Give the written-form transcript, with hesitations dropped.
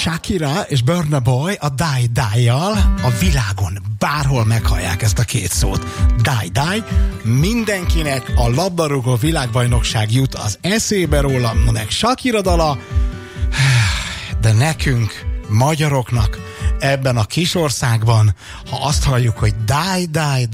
Shakira és Burna Boy a Die Die-jal a világon bárhol meghallják ezt a két szót. Die Die. Mindenkinek a labdarúgó világbajnokság jut az eszébe róla, meg Shakira dala, de nekünk, magyaroknak ebben a kis országban, ha azt halljuk, hogy Die Die